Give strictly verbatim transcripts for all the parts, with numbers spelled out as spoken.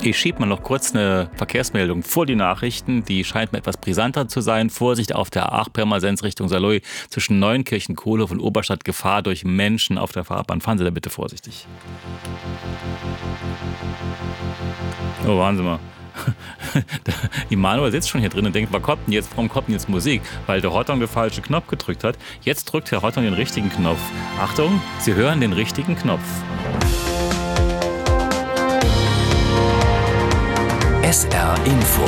Ich schiebe mal noch kurz eine Verkehrsmeldung vor die Nachrichten. Die scheint mir etwas brisanter zu sein. Vorsicht auf der A acht Pirmasens Richtung Saarlouis zwischen Neunkirchen, Kohlhof und Oberstadt. Gefahr durch Menschen auf der Fahrbahn. Fahren Sie da bitte vorsichtig. Oh, warten Sie mal. Immanuel sitzt schon hier drin und denkt, warum kommt denn jetzt, warum kommt denn jetzt Musik? Weil der Horton den falschen Knopf gedrückt hat. Jetzt drückt Herr Horton den richtigen Knopf. Achtung, Sie hören den richtigen Knopf. S R Info.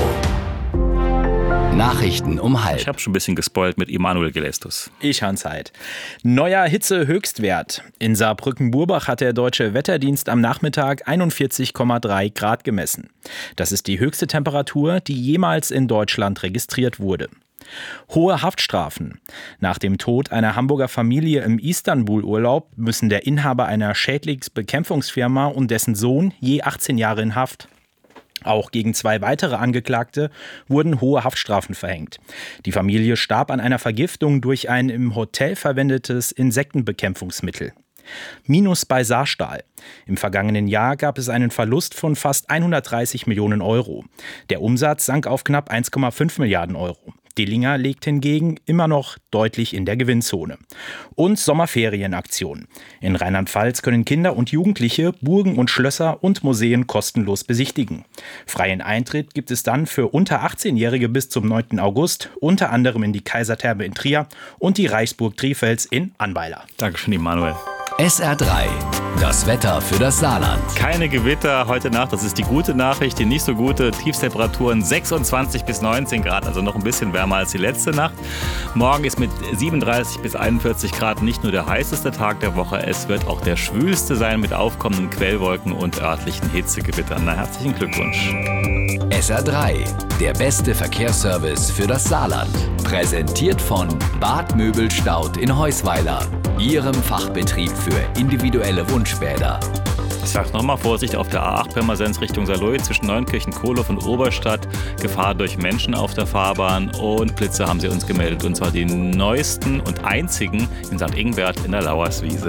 Nachrichten um halb. Ich habe schon ein bisschen gespoilt mit Immanuel Gelestus. Ich han Zeit. Neuer Hitze-Höchstwert. In Saarbrücken-Burbach hat der Deutsche Wetterdienst am Nachmittag einundvierzig Komma drei Grad gemessen. Das ist die höchste Temperatur, die jemals in Deutschland registriert wurde. Hohe Haftstrafen. Nach dem Tod einer Hamburger Familie im Istanbul-Urlaub müssen der Inhaber einer Schädlingsbekämpfungsfirma und dessen Sohn je achtzehn Jahre in Haft. Auch gegen zwei weitere Angeklagte wurden hohe Haftstrafen verhängt. Die Familie starb an einer Vergiftung durch ein im Hotel verwendetes Insektenbekämpfungsmittel. Minus bei Saarstahl. Im vergangenen Jahr gab es einen Verlust von fast hundertdreißig Millionen Euro. Der Umsatz sank auf knapp eins Komma fünf Milliarden Euro. Dillinger liegt hingegen immer noch deutlich in der Gewinnzone. Und Sommerferienaktion. In Rheinland-Pfalz können Kinder und Jugendliche Burgen und Schlösser und Museen kostenlos besichtigen. Freien Eintritt gibt es dann für unter achtzehnjährige bis zum neunten August, unter anderem in die Kaisertherme in Trier und die Reichsburg Trifels in Annweiler. Dankeschön, Immanuel. S R drei. Das Wetter für das Saarland. Keine Gewitter heute Nacht, das ist die gute Nachricht. Die nicht so gute, Tiefstemperaturen sechsundzwanzig bis neunzehn Grad, also noch ein bisschen wärmer als die letzte Nacht. Morgen ist mit siebenunddreißig bis einundvierzig Grad nicht nur der heißeste Tag der Woche, es wird auch der schwülste sein mit aufkommenden Quellwolken und örtlichen Hitzegewittern. Na, herzlichen Glückwunsch. S R drei. Der beste Verkehrsservice für das Saarland. Präsentiert von Bad Möbelstaud in Heusweiler. Ihrem Fachbetrieb für individuelle Wunschbäder. Ich sage nochmal, Vorsicht auf der A acht Pirmasens Richtung Saarlouis zwischen Neunkirchen, Kohlhof und Oberstadt. Gefahr durch Menschen auf der Fahrbahn und Blitze haben sie uns gemeldet. Und zwar die neuesten und einzigen in Sankt Ingbert in der Lauerswiese.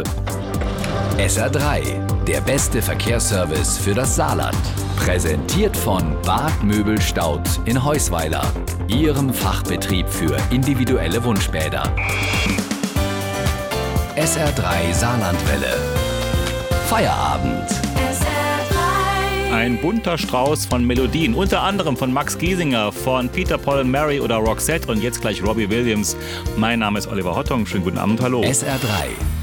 S R drei. Der beste Verkehrsservice für das Saarland. Präsentiert von Bad Möbelstaud in Heusweiler. Ihrem Fachbetrieb für individuelle Wunschbäder. S R drei Saarlandwelle. Feierabend. Ein bunter Strauß von Melodien, unter anderem von Max Giesinger, von Peter, Paul and Mary oder Roxette und jetzt gleich Robbie Williams. Mein Name ist Oliver Hottung. Schönen guten Abend, hallo. S R drei.